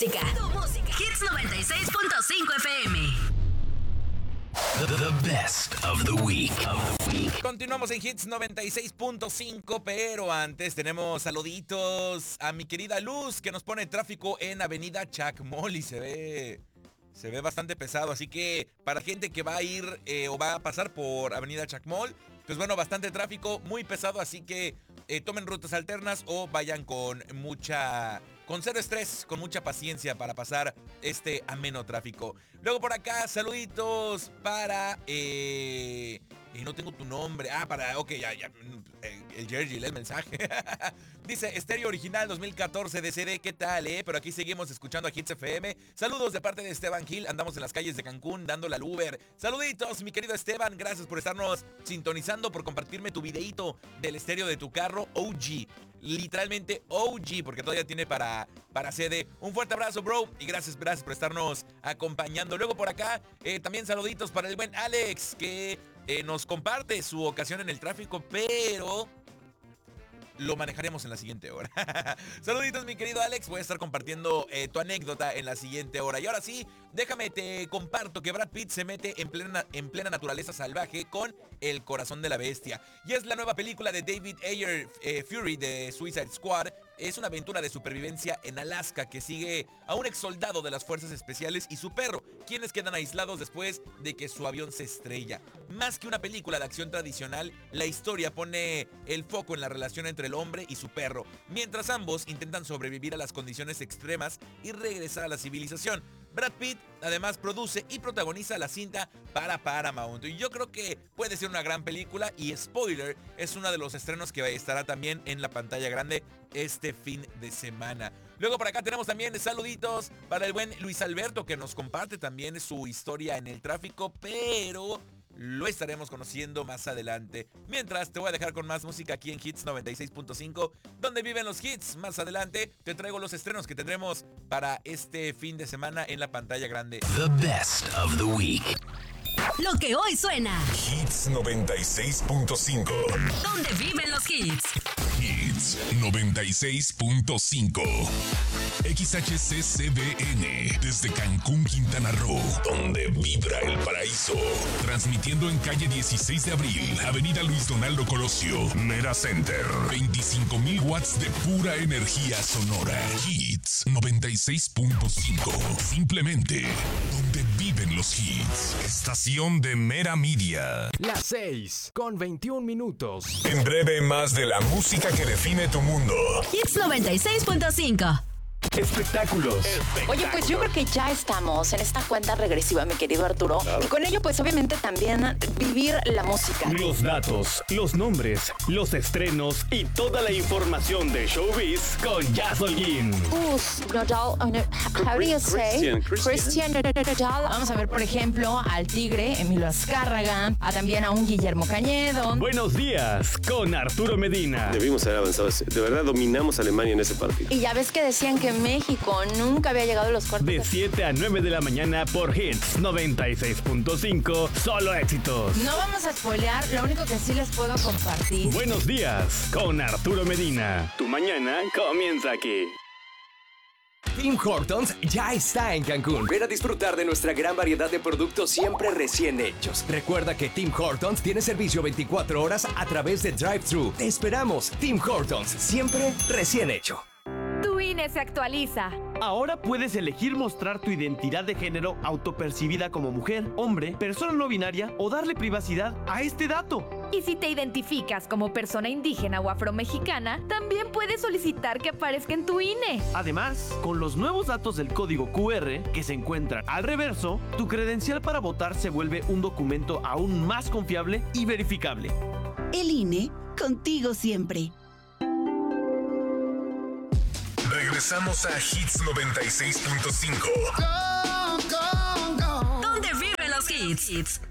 música. Hits 96.5 FM. The best of the week. Continuamos en Hits 96.5, pero antes tenemos saluditos a mi querida Luz, que nos pone tráfico en Avenida Chacmol y se ve bastante pesado, así que para gente que va a ir o va a pasar por Avenida Chacmol, pues bueno, bastante tráfico, muy pesado, así que tomen rutas alternas o vayan con cero estrés, con mucha paciencia para pasar este ameno tráfico. Luego por acá, saluditos para... no tengo tu nombre. Ok, ya. El Jerry, lee el mensaje. Dice, Estéreo Original 2014 de CD, ¿qué tal, Pero aquí seguimos escuchando a Hits FM. Saludos de parte de Esteban Gil. Andamos en las calles de Cancún dándole al Uber. Saluditos, mi querido Esteban. Gracias por estarnos sintonizando, por compartirme tu videito del estéreo de tu carro OG. Literalmente OG, porque todavía tiene para CD. Un fuerte abrazo, bro. Y gracias por estarnos acompañando. Luego por acá, también saluditos para el buen Alex, que... nos comparte su ocasión en el tráfico, pero lo manejaremos en la siguiente hora. Saluditos, mi querido Alex. Voy a estar compartiendo tu anécdota en la siguiente hora. Y ahora sí, déjame te comparto que Brad Pitt se mete en plena naturaleza salvaje con El corazón de la bestia. Y es la nueva película de David Ayer Fury de Suicide Squad. Es una aventura de supervivencia en Alaska que sigue a un ex soldado de las fuerzas especiales y su perro, quienes quedan aislados después de que su avión se estrella. Más que una película de acción tradicional, la historia pone el foco en la relación entre el hombre y su perro, mientras ambos intentan sobrevivir a las condiciones extremas y regresar a la civilización. Brad Pitt además produce y protagoniza la cinta para Paramount. Y yo creo que puede ser una gran película y spoiler, es uno de los estrenos que estará también en la pantalla grande este fin de semana. Luego por acá tenemos también saluditos para el buen Luis Alberto, que nos comparte también su historia en el tráfico, pero... lo estaremos conociendo más adelante. Mientras, te voy a dejar con más música aquí en Hits 96.5, donde viven los hits. Más adelante te traigo los estrenos que tendremos para este fin de semana en la pantalla grande. The best of the week. Lo que hoy suena. Hits 96.5. ¿Dónde viven los hits? Hits 96.5. XHCCBN, desde Cancún, Quintana Roo, donde vibra el paraíso. Transmitiendo en calle 16 de abril, avenida Luis Donaldo Colosio, Mera Center. 25,000 watts de pura energía sonora. Hits 96.5. Simplemente donde viven los hits. Estación de Mera Media. Las 6:21. En breve, más de la música que define tu mundo. Hits 96.5. Espectáculos. Oye, pues yo creo que ya estamos en esta cuenta regresiva, mi querido Arturo. Y con ello, pues obviamente también vivir la música. Los datos, los nombres, los estrenos y toda la información de Showbiz con Jazz Holguín. Nadal, how do you say? Christian Nadal. Vamos a ver, por ejemplo, al Tigre, Emilio Azcárraga, también a un Guillermo Cañedo. Buenos días con Arturo Medina. Debimos haber avanzado. De verdad dominamos a Alemania en ese partido. Y ya ves que decían que México nunca había llegado a los cuartos. De 7 a 9 de la mañana por Hits 96.5, solo éxitos. No vamos a spoilear, lo único que sí les puedo compartir. Buenos días con Arturo Medina. Tu mañana comienza aquí. Tim Hortons ya está en Cancún. Ven a disfrutar de nuestra gran variedad de productos siempre recién hechos. Recuerda que Tim Hortons tiene servicio 24 horas a través de drive-thru. Te esperamos. Tim Hortons, siempre recién hecho. Tu INE se actualiza. Ahora puedes elegir mostrar tu identidad de género autopercibida como mujer, hombre, persona no binaria o darle privacidad a este dato. Y si te identificas como persona indígena o afromexicana, también puedes solicitar que aparezca en tu INE. Además, con los nuevos datos del código QR que se encuentran al reverso, tu credencial para votar se vuelve un documento aún más confiable y verificable. El INE, contigo siempre. Regresamos a Hits 96.5. ¿Dónde viven los hits?